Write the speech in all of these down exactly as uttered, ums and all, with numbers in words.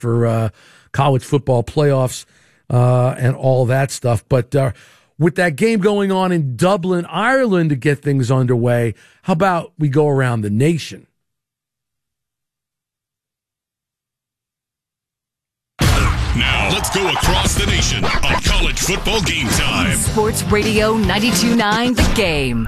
for uh, college football playoffs uh, and all that stuff. But uh, with that game going on in Dublin, Ireland, to get things underway, how about we go around the nation? Now, let's go across the nation on College Football Game Time. Sports Radio ninety-two point nine The Game.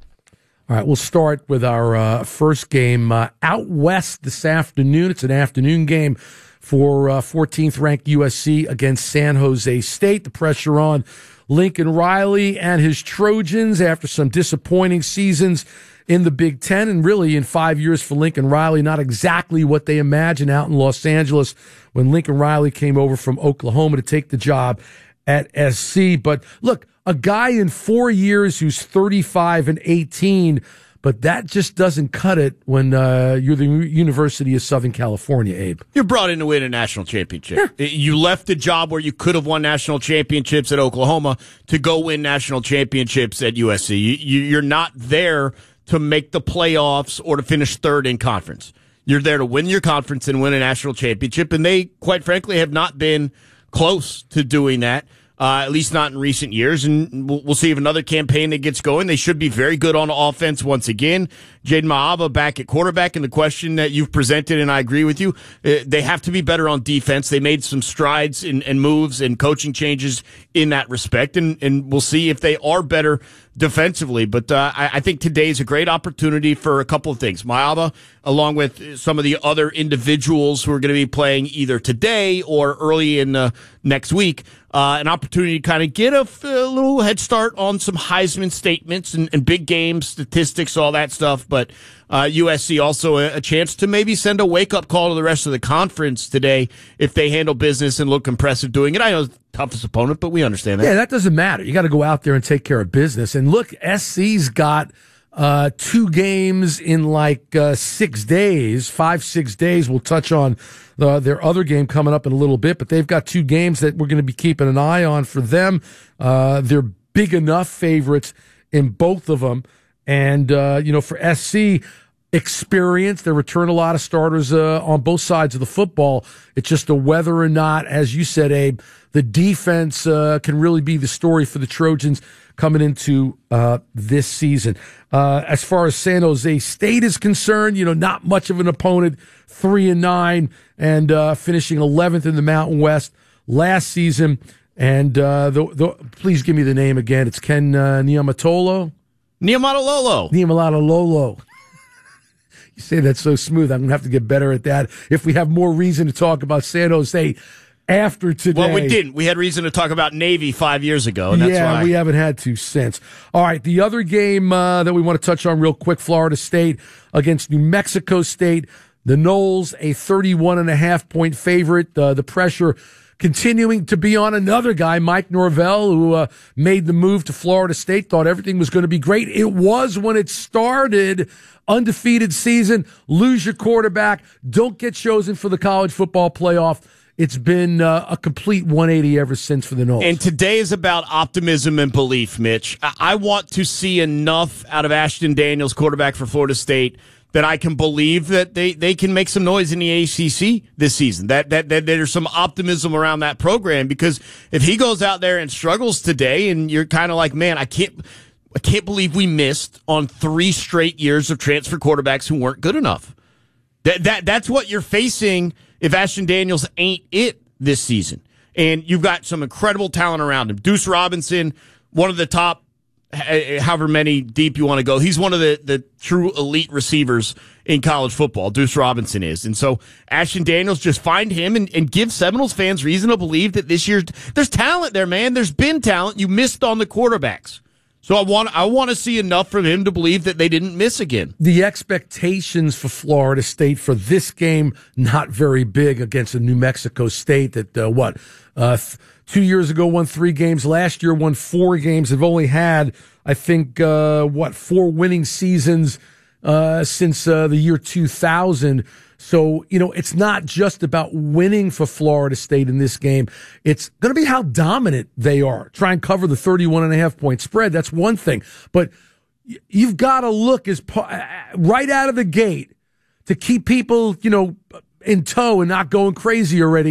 All right, we'll start with our uh, first game uh, out west this afternoon. It's an afternoon game for uh, fourteenth-ranked U S C against San Jose State. The pressure on Lincoln Riley and his Trojans after some disappointing seasons in the Big Ten, and really in five years for Lincoln Riley, not exactly what they imagined out in Los Angeles when Lincoln Riley came over from Oklahoma to take the job at S C. But look, a guy in four years who's thirty-five and eighteen, but that just doesn't cut it when uh, you're the University of Southern California, Abe. You're brought in to win a national championship. Yeah. You left a job where you could have won national championships at Oklahoma to go win national championships at U S C. You, you're not there to make the playoffs or to finish third in conference. You're there to win your conference and win a national championship, and they, quite frankly, have not been close to doing that. Uh, at least not in recent years, and we'll, we'll see if another campaign that gets going. They should be very good on offense once again. Jaden Ma'ava back at quarterback, and the question that you've presented, and I agree with you, uh, they have to be better on defense. They made some strides and, and moves and coaching changes in that respect, and, and we'll see if they are better defensively. But uh, I, I think today is a great opportunity for a couple of things. Ma'ava, along with some of the other individuals who are going to be playing either today or early in uh, next week, Uh, an opportunity to kind of get a, a little head start on some Heisman statements and, and big game statistics, all that stuff. But uh, U S C also a, a chance to maybe send a wake-up call to the rest of the conference today if they handle business and look impressive doing it. I know it's the toughest opponent, but we understand that. Yeah, that doesn't matter. You got to go out there and take care of business. And look, S C's got uh, two games in like uh, six days, five, six days. We'll touch on Uh, their other game coming up in a little bit, but they've got two games that we're going to be keeping an eye on for them. Uh, they're big enough favorites in both of them. And, uh, you know, for S C, experience, they return a lot of starters uh, on both sides of the football. It's just a whether or not, as you said, Abe, the defense uh, can really be the story for the Trojans coming into uh, this season. Uh, as far as San Jose State is concerned, you know, not much of an opponent, three and nine, and uh, finishing eleventh in the Mountain West last season. And uh, the, the, please give me the name again. It's Ken uh, Niumatalolo. Niumatalolo. Niumatalolo. You say that so smooth. I'm going to have to get better at that if we have more reason to talk about San Jose after today. Well, we didn't. We had reason to talk about Navy five years ago, and that's yeah, why. we haven't had to since. All right, the other game uh, that we want to touch on real quick, Florida State against New Mexico State. The Noles, a thirty-one and a half point favorite. Uh, the pressure continuing to be on another guy, Mike Norvell, who uh, made the move to Florida State, thought everything was going to be great. It was when it started. Undefeated season, lose your quarterback, don't get chosen for the college football playoff. It's been uh, a complete one eighty ever since for the Noles. And today is about optimism and belief, Mitch. I want to see enough out of Ashton Daniels, quarterback for Florida State, that I can believe that they, they can make some noise in the A C C this season. That, that that there's some optimism around that program, because if he goes out there and struggles today, and you're kind of like, man, I can't I can't believe we missed on three straight years of transfer quarterbacks who weren't good enough. That that that's what you're facing if Ashton Daniels ain't it this season. And you've got some incredible talent around him. Deuce Robinson, one of the top, however many deep you want to go. He's one of the, the true elite receivers in college football. Deuce Robinson is. And so Ashton Daniels, just find him and, and give Seminoles fans reason to believe that this year, there's talent there, man. There's been talent. You missed on the quarterbacks. So I want I want to see enough from him to believe that they didn't miss again. The expectations for Florida State for this game, not very big against a New Mexico State that, uh, what, uh, th- two years ago won three games. Last year won four games. They've only had, I think, uh, what, four winning seasons uh, since uh, the year two thousand. So, you know, it's not just about winning for Florida State in this game. It's going to be how dominant they are. Try and cover the thirty-one and a half point spread. That's one thing. But you've got to look as right out of the gate to keep people, you know, in tow and not going crazy already.